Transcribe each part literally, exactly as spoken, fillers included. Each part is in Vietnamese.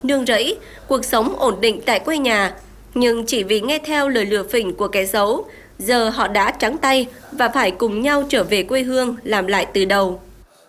nương rẫy, cuộc sống ổn định tại quê nhà. Nhưng chỉ vì nghe theo lời lừa phỉnh của kẻ xấu, giờ họ đã trắng tay và phải cùng nhau trở về quê hương làm lại từ đầu.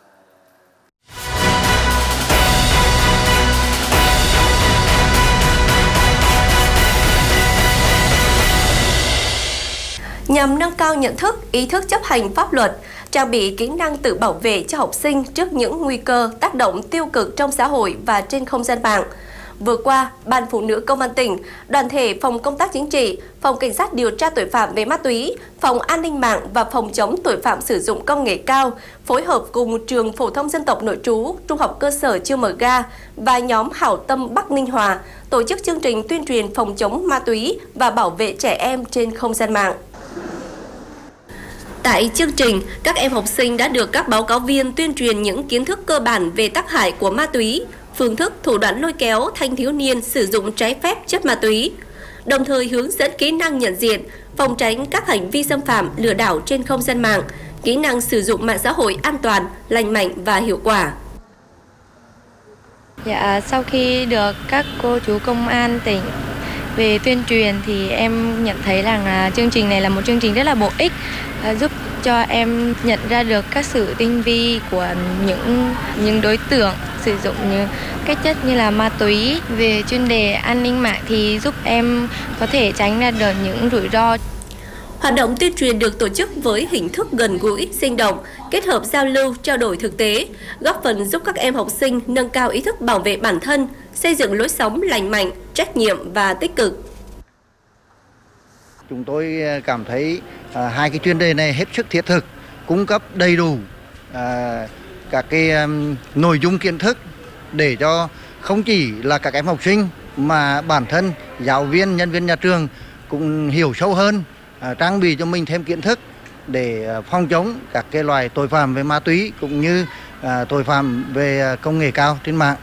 Nhằm nâng cao nhận thức, ý thức chấp hành pháp luật, trang bị kỹ năng tự bảo vệ cho học sinh trước những nguy cơ tác động tiêu cực trong xã hội và trên không gian mạng. Vừa qua, Ban Phụ nữ Công an tỉnh, đoàn thể Phòng Công tác Chính trị, Phòng Cảnh sát điều tra tội phạm về ma túy, Phòng An ninh mạng và Phòng chống tội phạm sử dụng công nghệ cao phối hợp cùng Trường Phổ thông Dân tộc Nội trú, Trung học cơ sở Chư Mờ Ga và nhóm Hảo Tâm Bắc Ninh Hòa tổ chức chương trình tuyên truyền phòng chống ma túy và bảo vệ trẻ em trên không gian mạng. Tại chương trình, các em học sinh đã được các báo cáo viên tuyên truyền những kiến thức cơ bản về tác hại của ma túy, phương thức thủ đoạn lôi kéo thanh thiếu niên sử dụng trái phép chất ma túy, đồng thời hướng dẫn kỹ năng nhận diện, phòng tránh các hành vi xâm phạm, lừa đảo trên không gian mạng, kỹ năng sử dụng mạng xã hội an toàn, lành mạnh và hiệu quả. Dạ, sau khi được các cô chú công an tỉnh về tuyên truyền thì em nhận thấy rằng chương trình này là một chương trình rất là bổ ích, giúp cho em nhận ra được các sự tinh vi của những những đối tượng sử dụng những các chất như là ma túy. Về chuyên đề an ninh mạng thì giúp em có thể tránh ra được những rủi ro. Hoạt động tuyên truyền được tổ chức với hình thức gần gũi, sinh động, kết hợp giao lưu, trao đổi thực tế, góp phần giúp các em học sinh nâng cao ý thức bảo vệ bản thân, xây dựng lối sống lành mạnh, trách nhiệm và tích cực. Chúng tôi cảm thấy à, hai cái chuyên đề này hết sức thiết thực, cung cấp đầy đủ à, các cái um, nội dung kiến thức để cho không chỉ là các em học sinh mà bản thân giáo viên, nhân viên nhà trường cũng hiểu sâu hơn, à, trang bị cho mình thêm kiến thức để phòng chống các cái loại tội phạm về ma túy cũng như à, tội phạm về công nghệ cao trên mạng.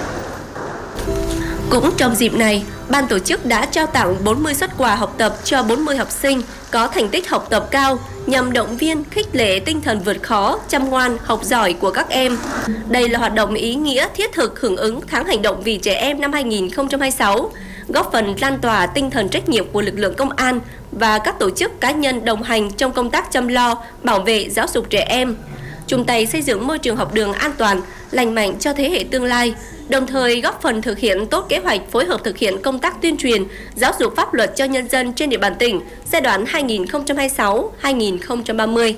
Cũng trong dịp này, ban tổ chức đã trao tặng bốn mươi suất quà học tập cho bốn mươi học sinh có thành tích học tập cao nhằm động viên, khích lệ tinh thần vượt khó, chăm ngoan, học giỏi của các em. Đây là hoạt động ý nghĩa thiết thực hưởng ứng tháng hành động vì trẻ em năm hai nghìn không trăm hai mươi sáu, góp phần lan tỏa tinh thần trách nhiệm của lực lượng công an và các tổ chức cá nhân đồng hành trong công tác chăm lo, bảo vệ, giáo dục trẻ em, chung tay xây dựng môi trường học đường an toàn, lành mạnh cho thế hệ tương lai, đồng thời góp phần thực hiện tốt kế hoạch phối hợp thực hiện công tác tuyên truyền, giáo dục pháp luật cho nhân dân trên địa bàn tỉnh giai đoạn hai nghìn không trăm hai mươi sáu đến hai nghìn không trăm ba mươi.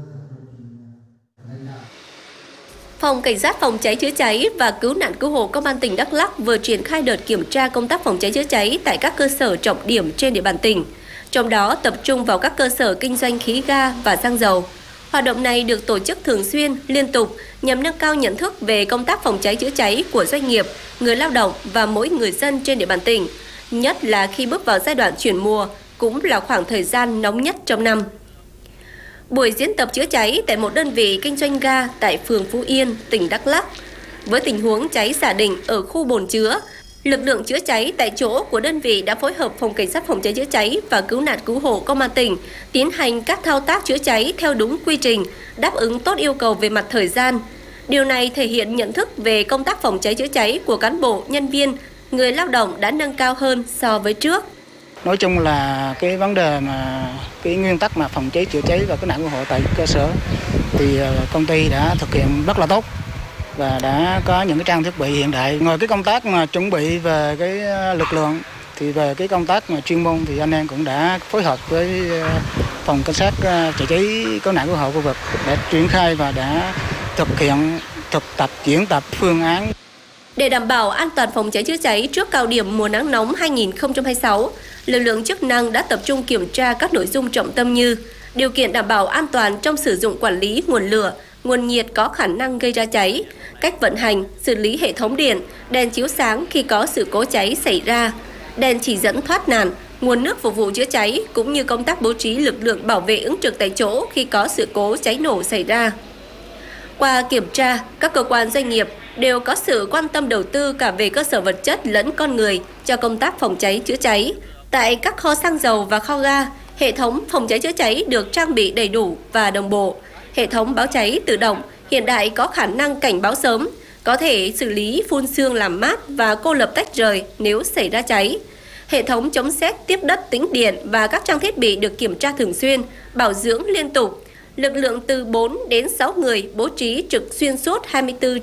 Phòng Cảnh sát phòng cháy chữa cháy và cứu nạn cứu hộ Công an tỉnh Đắk Lắk vừa triển khai đợt kiểm tra công tác phòng cháy chữa cháy tại các cơ sở trọng điểm trên địa bàn tỉnh, trong đó tập trung vào các cơ sở kinh doanh khí ga và xăng dầu. Hoạt động này được tổ chức thường xuyên, liên tục nhằm nâng cao nhận thức về công tác phòng cháy chữa cháy của doanh nghiệp, người lao động và mỗi người dân trên địa bàn tỉnh, nhất là khi bước vào giai đoạn chuyển mùa, cũng là khoảng thời gian nóng nhất trong năm. Buổi diễn tập chữa cháy tại một đơn vị kinh doanh ga tại phường Phú Yên, tỉnh Đắk Lắk. Với tình huống cháy xả đỉnh ở khu bồn chứa, lực lượng chữa cháy tại chỗ của đơn vị đã phối hợp Phòng Cảnh sát phòng cháy chữa cháy và cứu nạn cứu hộ Công an tỉnh tiến hành các thao tác chữa cháy theo đúng quy trình, đáp ứng tốt yêu cầu về mặt thời gian. Điều này thể hiện nhận thức về công tác phòng cháy chữa cháy của cán bộ, nhân viên, người lao động đã nâng cao hơn so với trước. Nói chung là cái vấn đề mà cái nguyên tắc mà phòng cháy chữa cháy và cứu nạn cứu hộ tại cơ sở thì công ty đã thực hiện rất là tốt và đã có những cái trang thiết bị hiện đại. Ngoài cái công tác mà chuẩn bị về cái lực lượng thì về cái công tác mà chuyên môn thì anh em cũng đã phối hợp với Phòng Cảnh sát chữa cháy cứu nạn cứu hộ khu vực để triển khai và đã thực hiện thực tập diễn tập phương án. Để đảm bảo an toàn phòng cháy chữa cháy trước cao điểm mùa nắng nóng hai nghìn không trăm hai mươi sáu, lực lượng chức năng đã tập trung kiểm tra các nội dung trọng tâm như điều kiện đảm bảo an toàn trong sử dụng quản lý nguồn lửa, nguồn nhiệt có khả năng gây ra cháy, cách vận hành, xử lý hệ thống điện, đèn chiếu sáng khi có sự cố cháy xảy ra, đèn chỉ dẫn thoát nạn, nguồn nước phục vụ chữa cháy cũng như công tác bố trí lực lượng bảo vệ ứng trực tại chỗ khi có sự cố cháy nổ xảy ra. Qua kiểm tra, các cơ quan doanh nghiệp đều có sự quan tâm đầu tư cả về cơ sở vật chất lẫn con người cho công tác phòng cháy chữa cháy. Tại các kho xăng dầu và kho ga, hệ thống phòng cháy chữa cháy được trang bị đầy đủ và đồng bộ. Hệ thống báo cháy tự động hiện đại có khả năng cảnh báo sớm, có thể xử lý phun sương làm mát và cô lập tách rời nếu xảy ra cháy. Hệ thống chống sét tiếp đất tĩnh điện và các trang thiết bị được kiểm tra thường xuyên, bảo dưỡng liên tục. Lực lượng từ bốn đến sáu người bố trí trực xuyên suốt hai mươi tư